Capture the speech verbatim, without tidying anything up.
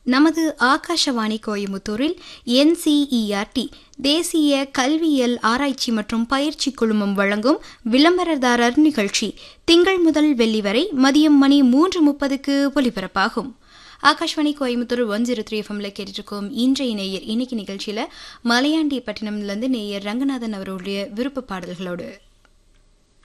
நமது ஆகாஷவாணி கோயமுத்தூரில் N C E R D தேசிய கல்வியியல் ஆராய்ச்சி மற்றும் பயிற்சி குழுமம் வழங்கும் விளம்பரதாரர் நிகழ்ச்சி திங்கள் முதல் வெள்ளி வரை மதியம் மணி மூன்று முப்பதுக்கு ஒலிபரப்பாகும். Akashvani Coimbatore one zero three எஃப்எம்ல கேட்டுருக்கோம். இன்றைய நேயர் இன்னைக்கு நிகழ்ச்சியில மலையாண்டி பட்டினம்லேருந்து நேயர் ரங்கநாதன் அவருடைய விருப்ப பாடல்களோடு